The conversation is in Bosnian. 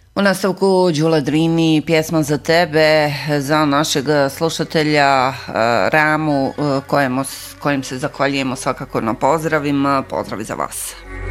U nastavku Đula Drini, pjesma za tebe, za našeg slušatelja Ramu, kojim se zahvaljujemo svakako na pozdravima. Pozdravi za vas.